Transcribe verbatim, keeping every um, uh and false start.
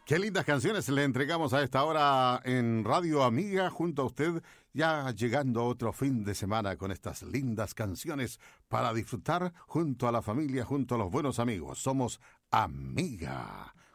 Qué lindas canciones le entregamos a esta hora en Radio Amiga junto a usted, ya llegando a otro fin de semana con estas lindas canciones para disfrutar junto a la familia, junto a los buenos amigos. Somos Amiga.